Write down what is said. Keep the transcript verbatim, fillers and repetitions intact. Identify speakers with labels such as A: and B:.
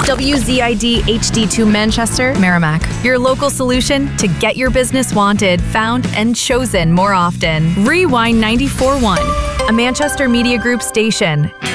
A: W Z I D H D two Manchester, Merrimack. Your local solution to get your business wanted, found, and chosen more often. Rewind ninety-four point one, a Manchester Media Group station.